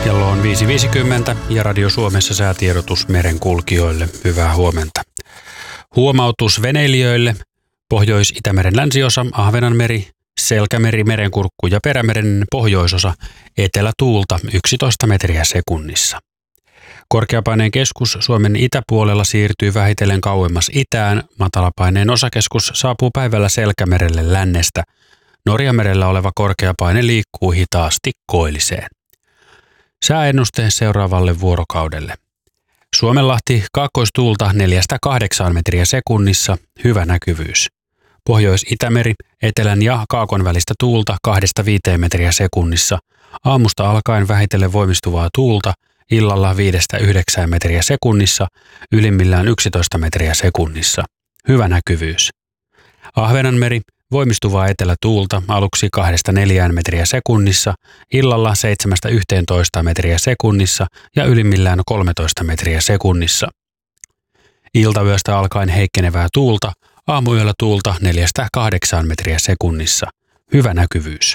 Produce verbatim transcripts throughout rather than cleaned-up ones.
Kello on viisi viisikymmentä ja Radio Suomessa säätiedotus merenkulkijoille. Hyvää huomenta. Huomautus veneilijöille. Pohjois-Itämeren länsiosa, Ahvenanmeri, Selkämeri, Merenkurkku ja Perämeren pohjoisosa, etelätuulta yksitoista metriä sekunnissa. Korkeapaineen keskus Suomen itäpuolella siirtyy vähitellen kauemmas itään. Matalapaineen osakeskus saapuu päivällä Selkämerelle lännestä. Norjamerellä oleva korkeapaine liikkuu hitaasti koilliseen. Sääennuste seuraavalle vuorokaudelle. Suomenlahti kaakkoistuulta neljästä kahdeksaan metriä sekunnissa, hyvä näkyvyys. Pohjois-Itämeri, etelän ja kaakon välistä tuulta kahdesta viiteen metriä sekunnissa. Aamusta alkaen vähitellen voimistuvaa tuulta, illalla viidestä yhdeksään metriä sekunnissa, ylimmillään yksitoista metriä sekunnissa. Hyvä näkyvyys. Ahvenanmeri, voimistuvaa etelätuulta aluksi kahdesta neljään metriä sekunnissa, illalla seitsemästä yhteentoista metriä sekunnissa ja ylimmillään kolmetoista metriä sekunnissa. Iltayöstä alkaen heikkenevää tuulta, aamuyöllä tuulta neljästä kahdeksaan metriä sekunnissa. Hyvä näkyvyys.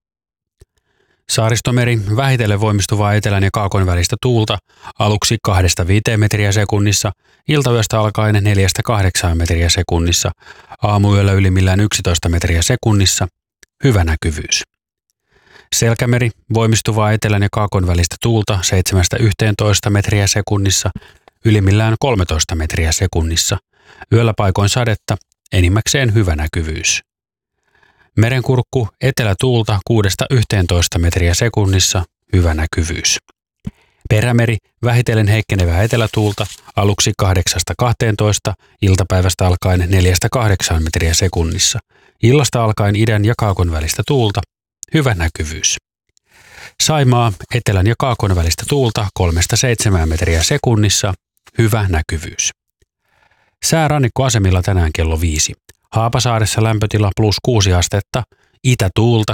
Saaristomeri, vähitellen voimistuvaa etelän ja kaakon välistä tuulta, aluksi kahdesta viiteen metriä sekunnissa, iltayöstä alkaen neljästä kahdeksaan metriä sekunnissa, aamuyöllä ylimmillään yksitoista metriä sekunnissa, hyvä näkyvyys. Selkämeri, voimistuvaa etelän ja kaakon välistä tuulta seitsemästä yhteentoista metriä sekunnissa, ylimmillään kolmetoista metriä sekunnissa, yöllä paikoin sadetta, enimmäkseen hyvä näkyvyys. Merenkurkku, etelätuulta kuudesta yhteentoista metriä sekunnissa, hyvä näkyvyys. Perämeri, vähitellen heikkenevää etelätuulta, aluksi kahdeksasta kahteentoista, iltapäivästä alkaen neljästä kahdeksaan metriä sekunnissa, illasta alkaen idän ja kaakon välistä tuulta, hyvä näkyvyys. Saimaa, etelän ja kaakon välistä tuulta kolmesta seitsemään metriä sekunnissa, hyvä näkyvyys. Sää rannikkoasemilla tänään kello viisi. Haapasaaressa lämpötila plus kuusi astetta, itätuulta